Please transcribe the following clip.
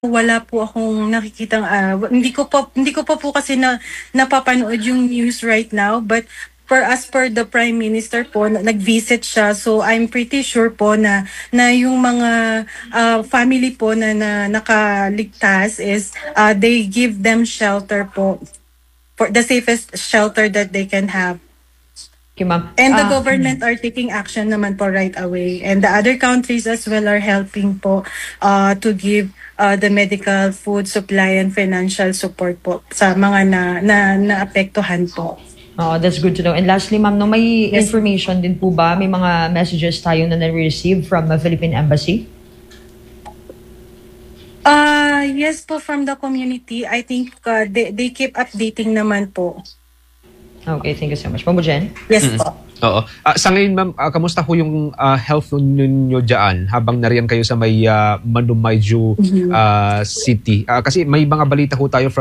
Wala po akong nakikitang hindi ko pa po kasi napapanood yung news right now, but as per the Prime Minister po nag-visit siya, so I'm pretty sure po na yung mga family po na nakaligtas is they give them shelter po, for the safest shelter that they can have. Okay, ma'am. And the government are taking action naman po right away. And the other countries as well are helping po to give the medical, food supply, and financial support po sa mga naapektuhan po. Oh, that's good to know. And lastly, ma'am, no, may Yes. information din po ba? May mga messages tayo na na-receive from the Philippine Embassy? Yes po, from the community. I think they keep updating naman po. Okay, thank you so much. Ma'am Jen? Yes po. Oo. Sa ngayon, ma'am, kamusta po yung health ninyo dyan habang nariyan kayo sa may Manumayju City? Kasi may mga balita po tayo